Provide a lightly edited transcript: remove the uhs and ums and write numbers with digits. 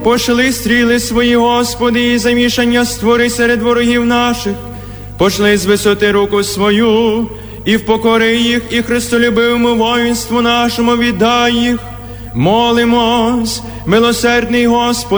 Пошли стріли свої, Господи, і замішання створи серед ворогів наших. Пошли з висоти руку свою, і впокори їх, і христолюбивому воїнству нашому віддай їх. Молимось, милосердний Господи,